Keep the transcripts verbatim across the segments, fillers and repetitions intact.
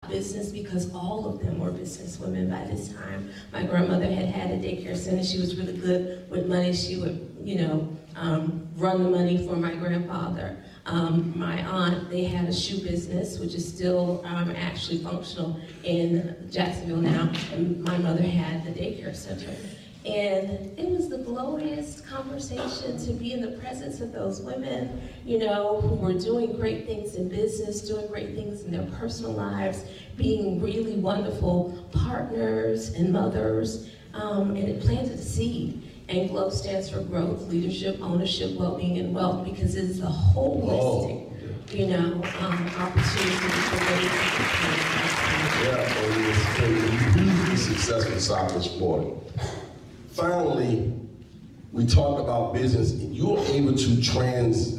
business because all of them were business women by this time. My grandmother had had a daycare center. She was really good with money. She would, you know, um, run the money for my grandfather. Um, my aunt, they had a shoe business, which is still um, actually functional in Jacksonville now, and my mother had the daycare center. And it was the glorious conversation to be in the presence of those women, you know, who were doing great things in business, doing great things in their personal lives, being really wonderful partners and mothers, um, and it planted a seed. And GLOW stands for growth, leadership, ownership, well-being, and wealth, because it is a holistic, oh, you know, um, opportunity for women to Yeah, well, it's a hugely successful soccer sport. Finally, we talked about business, and you're able to trans,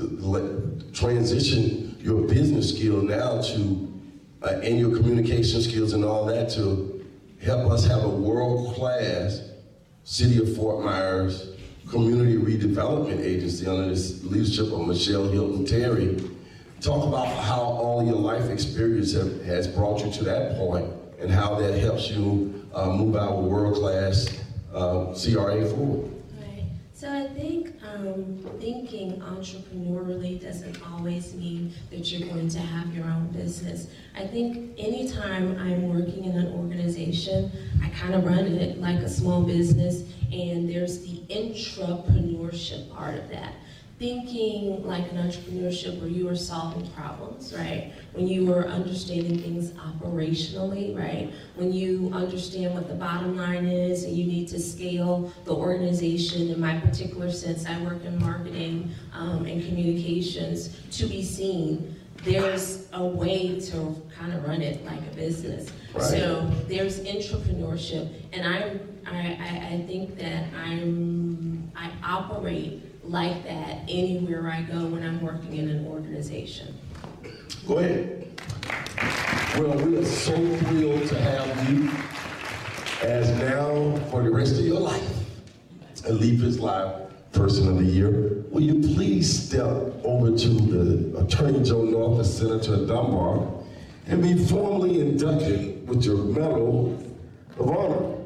transition your business skill now to, uh, and your communication skills and all that to help us have a world-class City of Fort Myers Community Redevelopment Agency under the leadership of Michelle Hilton Terry. Talk about how all your life experience have, has brought you to that point and how that helps you uh, move our world-class uh, C R A forward. Right. So I think um, thinking entrepreneurially doesn't always mean that you're going to have your own business. I think anytime I'm working in an organization, I kind of run it like a small business, and there's the intrapreneurship part of that. Thinking like an entrepreneurship where you are solving problems, right? When you are understanding things operationally, right? When you understand what the bottom line is and you need to scale the organization. In my particular sense, I work in marketing um, and communications to be seen. There's a way to kind of run it like a business. Right. So there's entrepreneurship, and I, I, I think that I'm, I operate like that anywhere I go when I'm working in an organization. Go ahead. Well, we are so thrilled to have you as now for the rest of your life a Leapers Live Person of the Year. Will you please step over to the Attorney Joe North and Senator Dunbar and be formally inducted with your Medal of Honor?